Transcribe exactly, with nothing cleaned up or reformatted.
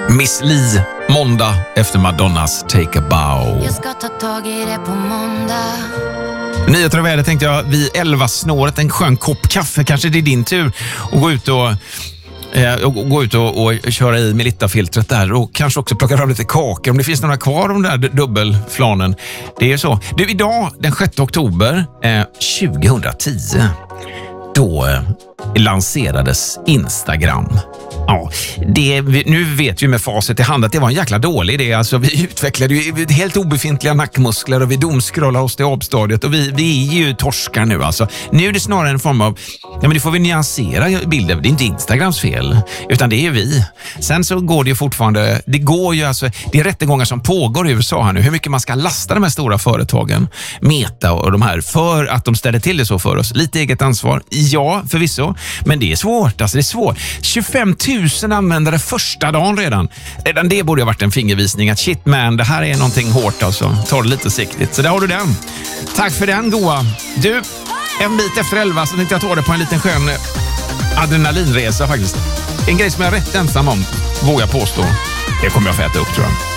Miss Li, måndag efter Madonnas Take a Bow. Jag ska ta tag i det på måndag. Nyheter och väder tänkte jag vid elva snåret, en skön kopp kaffe. Kanske det är din tur att gå ut och, eh, och, gå ut och, och köra i Melitta-filtret där. Och kanske också plocka fram lite kakor om det finns några kvar om den där dubbelflanen. Det är ju så. Du, idag den sjätte oktober eh, tjugohundratio då eh, lanserades Instagram. Ja, det, nu vet vi med facit i hand att det var en jäkla dålig idé. Alltså, vi utvecklade ju helt obefintliga nackmuskler och vi domskrollar oss till avstadiet och vi, vi är ju torskar nu. Alltså. Nu är det snarare en form av, ja men det får vi nyansera bilden. Det är inte Instagrams fel, utan det är vi. Sen så går det ju fortfarande, det går ju alltså, det är rättegångar som pågår i U S A här nu. Hur mycket man ska lasta de här stora företagen, Meta och de här, för att de ställer till det så för oss. Lite eget ansvar, ja förvisso, men det är svårt, alltså det är svårt. tjugofem tusen användare första dagen redan. Redan det borde ha varit en fingervisning att shit man, det här är någonting hårt alltså. Ta det lite siktigt. Så där har du den. Tack för den, Goa. Du, en bit efter elva så tänkte jag ta det på en liten skön adrenalinresa faktiskt. En grej som jag är rätt ensam om, vågar jag påstå. Det kommer jag få äta upp tror jag.